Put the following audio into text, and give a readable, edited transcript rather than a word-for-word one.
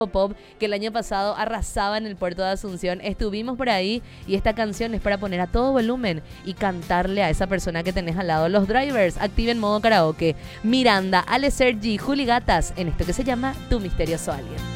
pop que el año pasado arrasaba en el puerto de Asunción. Estuvimos por ahí y esta canción es para poner a todo volumen y cantarle a esa persona que tenés al lado. Los Drivers, activen modo karaoke. Miranda, Ale Sergi, Juli Gatas, en esto que se llama Tu Misterioso Alguien.